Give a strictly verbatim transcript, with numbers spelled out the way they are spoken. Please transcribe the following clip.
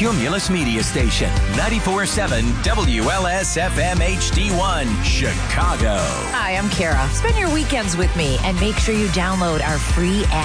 Cumulus Media Station, ninety-four point seven W L S F M H D one, Chicago. Hi, I'm Kara. Spend your weekends with me and make sure you download our free app.